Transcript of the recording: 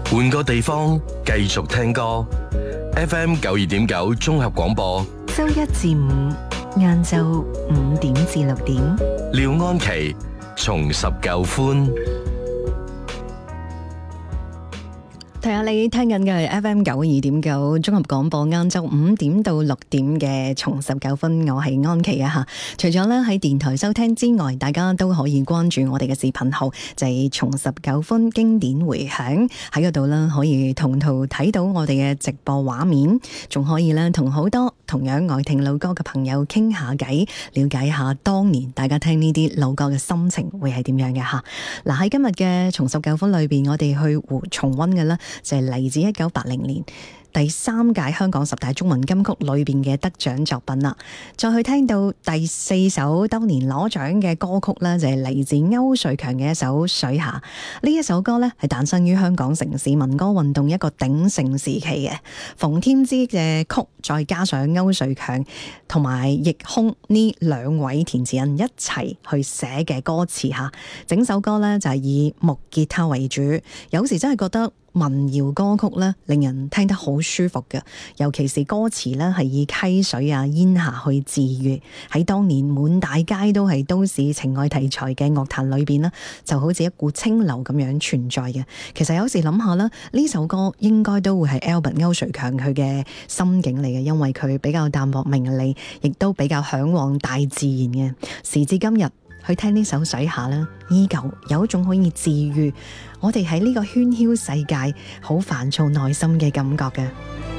換個地方繼續聽歌。FM 92.9綜合廣播， 周一至五晏晝5點至6點。 廖安琪重拾舊歡。 睇下你聽緊嘅係 FM 92.9綜合廣播，晏晝5點到6點嘅重拾舊歡，我係安琪啊吓。除咗咧喺電台收聽之外，大家都可以關注我哋嘅視頻號，就係重拾舊歡經典回響，喺嗰度啦，可以同途睇到我哋嘅直播畫面，仲可以咧同好多同樣愛聽老歌嘅朋友傾下偈，了解下當年大家聽呢啲老歌嘅心情會係點樣嘅吓。嗱，喺今日嘅重拾舊歡裏邊，我哋去重溫嘅啦。就係嚟自1980年第3屆香港10大中文金曲裏邊嘅得獎作品啦。再去聽到第4首當年攞獎嘅歌曲呢，就係嚟自區瑞強嘅一首《水霞》。呢一首歌呢，係誕生於香港城市民歌運動一個鼎盛時期嘅，馮添枝嘅曲，再加上區瑞強同埋奕空呢兩位填詞人一齊去寫嘅歌詞吓。整首歌呢，就係以木吉他為主，有時真係覺得民謠歌曲咧，令人聽得好舒服嘅，尤其是歌詞咧係以溪水啊、煙霞去治癒。喺當年滿大街都係都市情愛題材嘅樂壇裏邊咧，就好似一股清流咁樣存在嘅。其實有時諗下啦，呢首歌應該都會係 Albert 區瑞強佢嘅心境嚟嘅，因為佢比較淡泊名利，亦都比較向往大自然嘅。時至今日，去聽呢首水下啦，依舊有一種可以治癒我哋喺呢個喧囂世界好煩躁內心嘅感覺嘅。